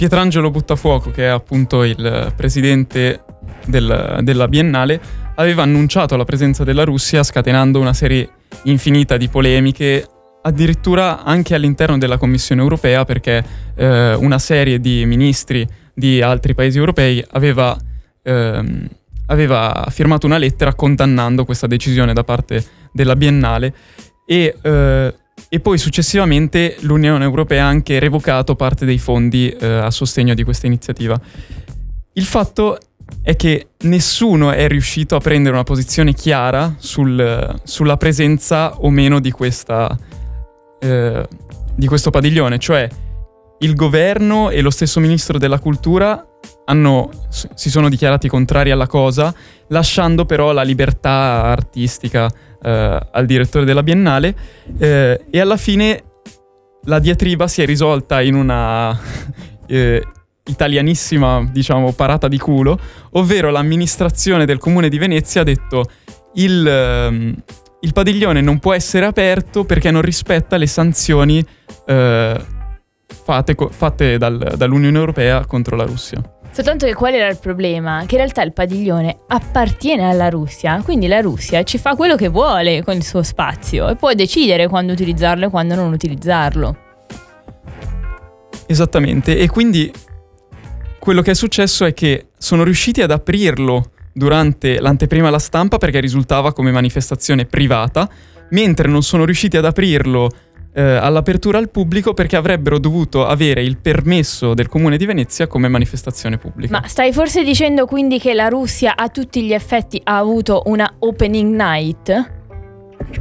Pietrangelo Buttafuoco, che è appunto il presidente della Biennale, aveva annunciato la presenza della Russia, scatenando una serie infinita di polemiche, addirittura anche all'interno della Commissione europea, perché una serie di ministri di altri paesi europei aveva firmato una lettera condannando questa decisione da parte della Biennale e poi successivamente l'Unione Europea ha anche revocato parte dei fondi a sostegno di questa iniziativa. Il fatto è che nessuno è riuscito a prendere una posizione chiara sulla presenza o meno di questo padiglione, cioè il governo e lo stesso ministro della cultura si sono dichiarati contrari alla cosa, lasciando però la libertà artistica al direttore della Biennale, e alla fine la diatriba si è risolta in una italianissima, diciamo, parata di culo, ovvero l'amministrazione del Comune di Venezia ha detto il padiglione non può essere aperto perché non rispetta le sanzioni fatte dall'Unione Europea contro la Russia. Soltanto che qual era il problema? Che in realtà il padiglione appartiene alla Russia, quindi la Russia ci fa quello che vuole con il suo spazio e può decidere quando utilizzarlo e quando non utilizzarlo. Esattamente, e quindi quello che è successo è che sono riusciti ad aprirlo durante l'anteprima alla stampa perché risultava come manifestazione privata, mentre non sono riusciti ad aprirlo all'apertura al pubblico perché avrebbero dovuto avere il permesso del Comune di Venezia come manifestazione pubblica. Ma stai forse dicendo quindi che la Russia a tutti gli effetti ha avuto una opening night?